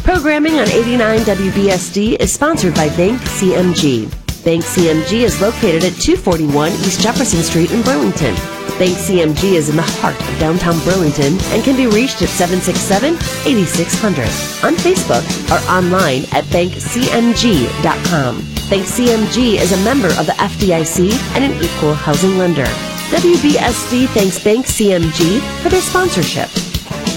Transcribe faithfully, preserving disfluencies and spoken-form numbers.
Programming on eighty-nine W B S D is sponsored by Bank C M G. Bank C M G is located at two forty-one East Jefferson Street in Burlington. Bank C M G is in the heart of downtown Burlington and can be reached at seven six seven, eight six zero zero on Facebook or online at bank c m g dot com. Bank C M G is a member of the F D I C and an equal housing lender. W B S D thanks Bank C M G for their sponsorship.